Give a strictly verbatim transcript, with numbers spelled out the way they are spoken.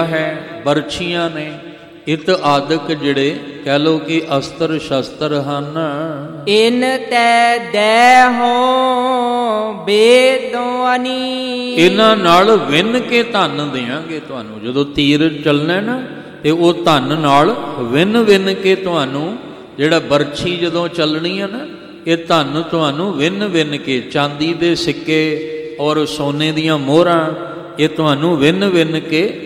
ਹੈ, ਬਰਛੀਆਂ ਨੇ, ਇਤ ਆਦਿਕ ਜਿਹੜੇ ਕਹਿ ਲਓ ਕਿ ਅਸਤਰ ਸ਼ਸਤਰ ਹਨ। ਇਨ ਤੈ ਦੈ ਹੋ ਬੇਦੋਆਨੀ, ਇਹਨਾਂ ਨਾਲ ਵਿੰਨ ਕੇ ਧਨ ਦਿਆਂਗੇ ਤੁਹਾਨੂੰ। ਜਦੋਂ ਤੀਰ ਚੱਲਣਾ ਨਾ ਤੇ ਉਹ ਧਨ ਨਾਲ ਵਿੰਨ ਵਿੰਨ ਕੇ ਤੁਹਾਨੂੰ, ਜਿਹੜਾ ਬਰਛੀ ਜਦੋਂ ਚੱਲਣੀ ਆ ਨਾ, ਇਹ ਧਨ ਤੁਹਾਨੂੰ ਵਿੰਨ ਵਿੰਨ ਕੇ, ਚਾਂਦੀ ਦੇ ਸਿੱਕੇ ਔਰ ਸੋਨੇ ਦੀਆਂ ਮੋਹਰਾਂ, ਇਹ ਤੁਹਾਨੂੰ ਵਿੰਨ ਵਿੰਨ ਕੇ